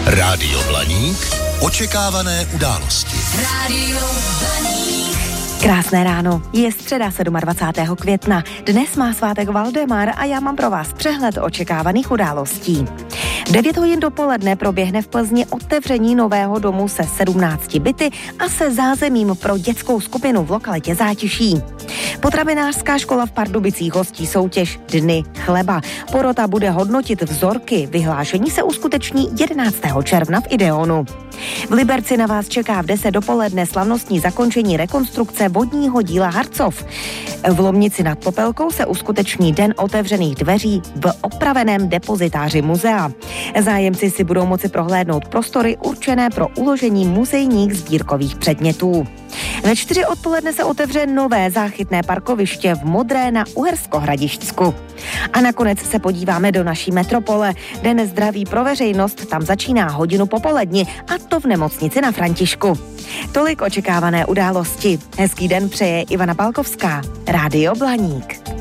Rádio Blaník. Očekávané události. Rádio Blaník. Krásné ráno, je středa 27. května. Dnes má svátek Valdemar a já mám pro vás přehled očekávaných událostí. V 9 hodin dopoledne proběhne v Plzni otevření nového domu se 17 byty a se zázemím pro dětskou skupinu v lokalitě Zátiší. Potravinářská škola v Pardubicích hostí soutěž Dny chleba. Porota bude hodnotit vzorky. Vyhlášení se uskuteční 11. června v Ideonu. V Liberci na vás čeká v 10 dopoledne slavnostní zakončení rekonstrukce vodního díla Harcov. V Lomnici nad Popelkou se uskuteční den otevřených dveří v opraveném depozitáři muzea. Zájemci si budou moci prohlédnout prostory určené pro uložení muzejních sbírkových předmětů. Ve 4 odpoledne se otevře nové záchytné parkoviště v Modré na Uherskohradišťsku. A nakonec se podíváme do naší metropole. Den zdraví pro veřejnost tam začíná hodinu popoledni, a to v nemocnici na Františku. Tolik očekávané události. Hezký den přeje Ivana Balkovská. Rádio Blaník.